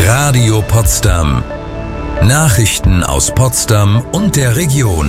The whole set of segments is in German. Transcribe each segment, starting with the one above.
Radio Potsdam. Nachrichten aus Potsdam und der Region.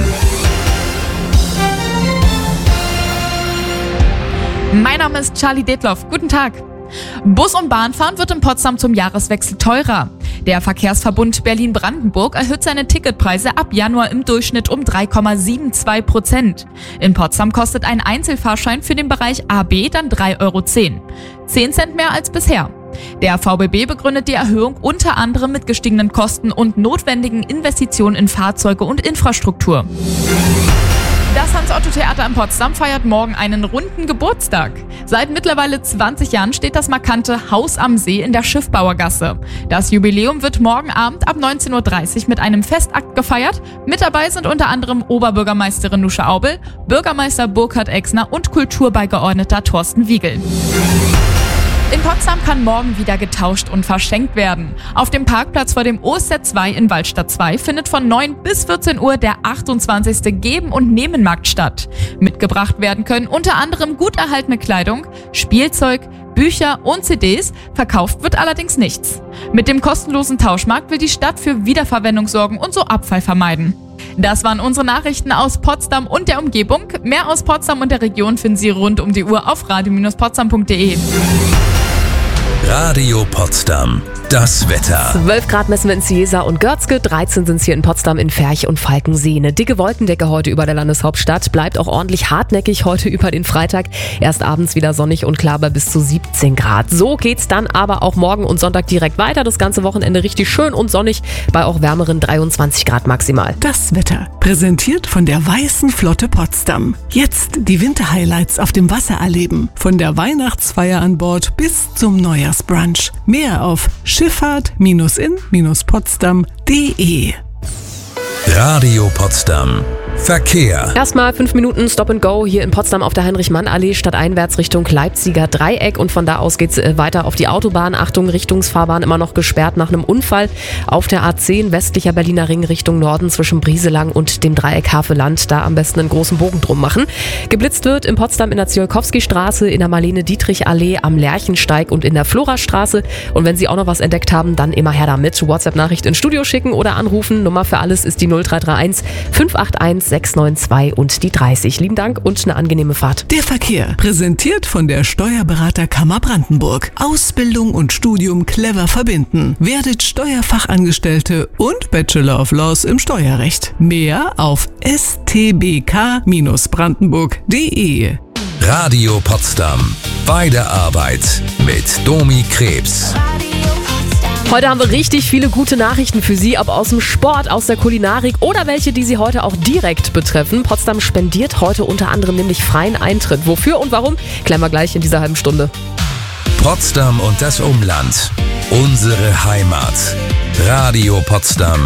Mein Name ist Charlie Detloff. Guten Tag. Bus- und Bahnfahren wird in Potsdam zum Jahreswechsel teurer. Der Verkehrsverbund Berlin-Brandenburg erhöht seine Ticketpreise ab Januar im Durchschnitt um 3,72%. In Potsdam kostet ein Einzelfahrschein für den Bereich AB dann 3,10 Euro. 10 Cent mehr als bisher. Der VBB begründet die Erhöhung unter anderem mit gestiegenen Kosten und notwendigen Investitionen in Fahrzeuge und Infrastruktur. Das Hans-Otto-Theater in Potsdam feiert morgen einen runden Geburtstag. Seit mittlerweile 20 Jahren steht das markante Haus am See in der Schiffbauergasse. Das Jubiläum wird morgen Abend ab 19.30 Uhr mit einem Festakt gefeiert. Mit dabei sind unter anderem Oberbürgermeisterin Nusche Aubel, Bürgermeister Burkhard Exner und Kulturbeigeordneter Thorsten Wiegel. In Potsdam kann morgen wieder getauscht und verschenkt werden. Auf dem Parkplatz vor dem OSZ2 in Waldstadt 2 findet von 9 bis 14 Uhr der 28. Geben- und Nehmen-Markt statt. Mitgebracht werden können unter anderem gut erhaltene Kleidung, Spielzeug, Bücher und CDs, verkauft wird allerdings nichts. Mit dem kostenlosen Tauschmarkt will die Stadt für Wiederverwendung sorgen und so Abfall vermeiden. Das waren unsere Nachrichten aus Potsdam und der Umgebung. Mehr aus Potsdam und der Region finden Sie rund um die Uhr auf radio-potsdam.de. Radio Potsdam. Das Wetter. 12 Grad messen wir in Ciesa und Görzke, 13 sind es hier in Potsdam, in Ferch und Falkensee. Eine dicke Wolkendecke heute über der Landeshauptstadt, bleibt auch ordentlich hartnäckig heute über den Freitag. Erst abends wieder sonnig und klar bei bis zu 17 Grad. So geht's dann aber auch morgen und Sonntag direkt weiter. Das ganze Wochenende richtig schön und sonnig bei auch wärmeren 23 Grad maximal. Das Wetter, präsentiert von der Weißen Flotte Potsdam. Jetzt die Winterhighlights auf dem Wasser erleben. Von der Weihnachtsfeier an Bord bis zum Neujahrsbrunch. Mehr auf Schifffahrt-in-potsdam.de. Radio Potsdam. Verkehr. Erstmal 5 Minuten Stop and Go hier in Potsdam auf der Heinrich-Mann-Allee stadteinwärts Richtung Leipziger Dreieck und von da aus geht's weiter auf die Autobahn. Achtung, Richtungsfahrbahn immer noch gesperrt nach einem Unfall auf der A10 westlicher Berliner Ring Richtung Norden zwischen Brieselang und dem Dreieck Haveland. Da am besten einen großen Bogen drum machen. Geblitzt wird in Potsdam in der Ziolkowski-Straße, in der Marlene-Dietrich-Allee, am Lerchensteig und in der Florastraße. Und wenn Sie auch noch was entdeckt haben, dann immer her damit. WhatsApp-Nachricht ins Studio schicken oder anrufen. Nummer für alles ist die 0331 581 692 und die 30. Lieben Dank und eine angenehme Fahrt. Der Verkehr, präsentiert von der Steuerberaterkammer Brandenburg. Ausbildung und Studium clever verbinden. Werdet Steuerfachangestellte und Bachelor of Laws im Steuerrecht. Mehr auf stbk-brandenburg.de. Radio Potsdam. Bei der Arbeit mit Domi Krebs. Heute haben wir richtig viele gute Nachrichten für Sie, ob aus dem Sport, aus der Kulinarik oder welche, die Sie heute auch direkt betreffen. Potsdam spendiert heute unter anderem nämlich freien Eintritt. Wofür und warum, klären wir gleich in dieser halben Stunde. Potsdam und das Umland. Unsere Heimat. Radio Potsdam.